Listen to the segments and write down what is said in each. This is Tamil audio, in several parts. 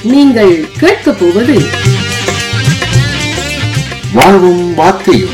நீங்கள் கேட்கப் போவது வாழ்வும் வார்த்தையும்.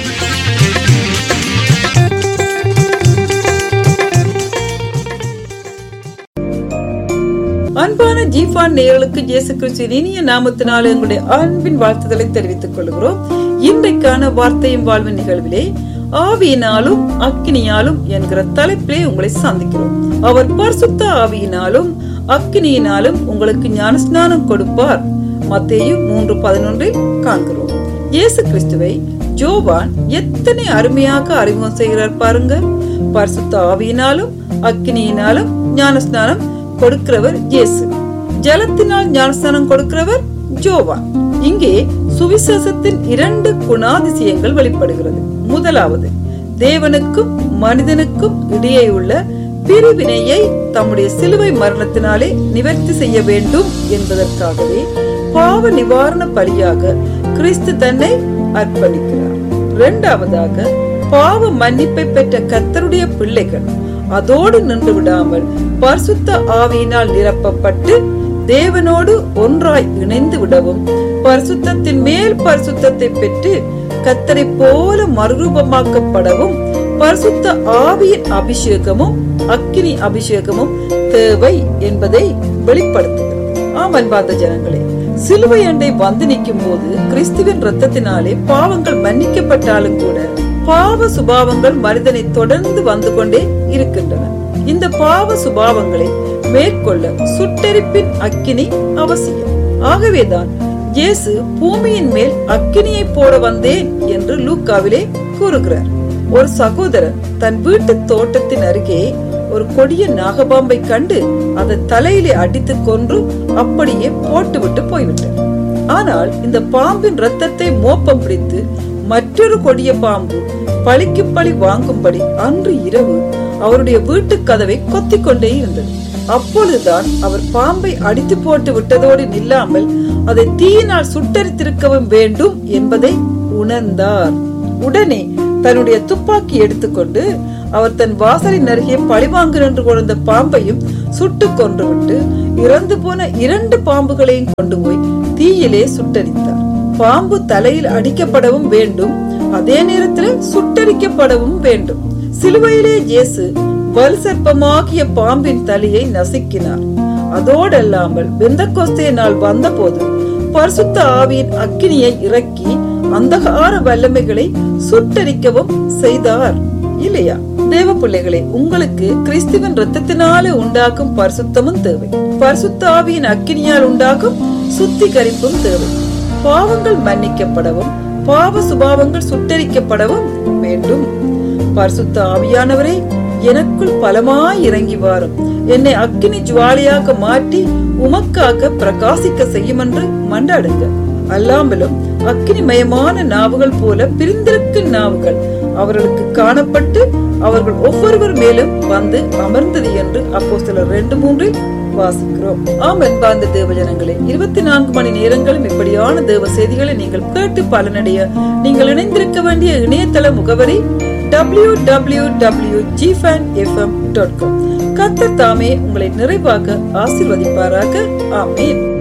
அன்பான ஜீஃபான் நேயர்களுக்கு இயேசு கிறிஸ்துவின் இனிய நாமத்தினாலே எங்களுடைய அன்பின் வாழ்த்துதலை தெரிவித்துக் கொள்கிறோம். இன்றைக்கான வார்த்தையும் வாழ்வின் நிகழ்விலே ஆவியினாலும் அக்கினியாலும் என்கிற தலைப்பிலே உங்களை சந்திக்கிறோம். அவர் பரிசுத்த ஆவியினாலும் அக்கினியினாலும் உங்களுக்கு ஞானஸ்நானம் கொடுப்பார். மத்தேயு 3:11 காண்கிறோம். இயேசு கிறிஸ்துவை யோவான் எத்தனை அருமையாக அறிமுகம் செய்கிறார் பாருங்க. பரிசுத்த ஆவியினாலும் அக்கினியினாலும் ஞானஸ்நானம் கொடுக்கிறவர் இயேசு. ஜலத்தினால் ஞானஸ்நானம் கொடுக்கிறவர் யோவான். இங்கே சுவிசேஷத்தின் 2 குணாதிசயங்கள் வெளிப்படுகிறது. முதலாவது, தேவனுக்கும் மனிதனுக்கும் இடையே உள்ள பிரிவினையை தம்முடைய சிலுவை மரணத்தினாலே நிவர்த்தி செய்ய வேண்டும் என்பதற்காகவே பாவ நிவாரண பலியாக கிறிஸ்து தன்னை அர்ப்பணிக்கிறார். இரண்டாவதாக, பாவ மன்னிப்பை பெற்ற கர்த்தருடைய பிள்ளைகள் அதோடு நின்று விடாமல் பரிசுத்த ஆவியினால் நிரப்பப்பட்டு தேவனோடு ஒன்றாய் இணைந்து விடவும், பரிசுத்தத்தின் மேல் பரிசுத்தத்தை பெற்று கர்த்தரை போல மறுரூபமாக்கப்படவும் பரிசுத்த ஆவியின் அபிஷேகமும் அக்கினி அபிஷேகமும் தேவை என்பதை வெளிப்படுத்துகிறது. அன்பார்ந்த ஜனங்களே, சிலுவை அண்டை வந்து நிற்கும் போது கிறிஸ்துவின் இரத்தத்தினாலே பாவங்கள் மன்னிக்கப்பட்டாலும் கூட பாவ சுபாவங்கள் மனிதனை தொடர்ந்து வந்து கொண்டே இருக்கின்றன. இந்த பாவ சுபாவங்களை மேற்கொள்ள சுட்டெரிப்பின் அக்கினி அவசியம். ஆகவேதான் இயேசு பூமியின் மேல் அக்கினியை போட வந்தேன் என்று லூக்காவிலே கூறுகிறார். ஒரு சகோதரர் தன் வீட்டு தோட்டத்தின் அருகே ஒரு கொடிய நாகபாம்பை கண்டு அதை தலையிலே அடித்து கொன்று அப்படியே போட்டுவிட்டு போய்விட்டார். ஆனால் இந்த பாம்பின் இரத்தத்தை மோப்பம் பிடித்து மற்றொரு கொடிய பாம்பு பழிக்கு பழி வாங்கும்படி அன்று இரவு அவருடைய வீட்டு கதவை கொத்திக் கொண்டே இருந்தது. அப்பொழுதுதான் அவர் பாம்பை அடித்து போட்டு விட்டதோடு நில்லாமல் அதை தீயினால் சுட்டரித்திருக்கவும் வேண்டும் என்பதை உணர்ந்தார். உடனே தன்னுடைய துப்பாக்கி எடுத்துக்கொண்டு அவர் தன் வாசலின் அருகே பழிவாங்க நின்று கொண்ட பாம்பையும் சுட்டு கொன்று விட்டு இறந்து போன 2 பாம்புகளையும் கொண்டு போய் தீயிலே சுட்டரித்தார். பாம்பு தலையில் அடிக்கப்படவும் வேண்டும், அதே நேரத்தில் சுட்டரிக்கப்படவும் வேண்டும். சிலுவையிலே இயேசு வலு சர்ப்பமாகிய பாம்பின் தலையை நசுக்கினார். அதோடல்லாமல் பெந்தெகோஸ்தே நாள் வந்த போது பரிசுத்த ஆவியின் அக்கினியை இறக்கி அந்தகார வல்லமைகளை சுட்டரிக்கவும் செய்தார். இல்லையா தேவ பிள்ளைகளே, உங்களுக்கு கிறிஸ்துவின் இரத்தத்தினாலே உண்டாக்கும் பரிசுத்தமும் தேவை. பரிசுத்த ஆவியின் அக்கினியால் உண்டாகும் சுத்திகரிப்பும் தேவை. பாவங்கள் மன்னிக்கப்படவும் பாவ சுபாவங்கள் சுட்டரிக்கப்படவும் வேண்டும். பரிசுத்த ஆவியானவரே, எனக்குள் பலமாய் இறங்கி வாரும், என்னை அக்கினி ஜுவாலியாக மாற்றி உமக்காக பிரகாசிக்க செய்யும் என்று மன்றாடுங்க. அல்லாமலும் அக்கினிமயமான நாவுகள் போல பிரிந்திருக்கும் நாவுகள் அவர்களுக்கு காணப்பட்டு அவர்கள் ஒவ்வொருவர் மேலும் வந்து அமர்ந்தது என்று அப்போஸ்தலர் 2:3 வாசிக்கிறோம். அன்பார்ந்த தேவ ஜனங்களே, 24 மணி நேரங்களும் இப்படியான தேவ செய்திகளை நீங்கள் கேட்டு பலனடைய நீங்கள் இணைந்திருக்க வேண்டிய இணையதள முகவரி www.gfanfm.com. கர்த்தர் தாமே உங்களை நிறைவாக ஆசீர்வதிப்பாராக. ஆமென்.